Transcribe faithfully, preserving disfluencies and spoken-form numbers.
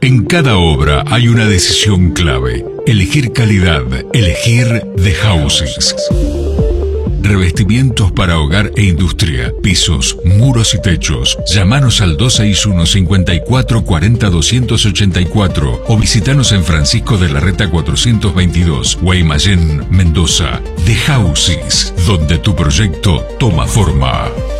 En cada obra hay una decisión clave. Elegir calidad. Elegir The Houses. Revestimientos para hogar e industria, pisos, muros y techos. Llámanos al dos seis uno, cinco cuatro cuatro cero, dos ocho cuatro o visitanos en Francisco de la Reta cuatrocientos veintidós, Guaymallén, Mendoza. The Houses, donde tu proyecto toma forma.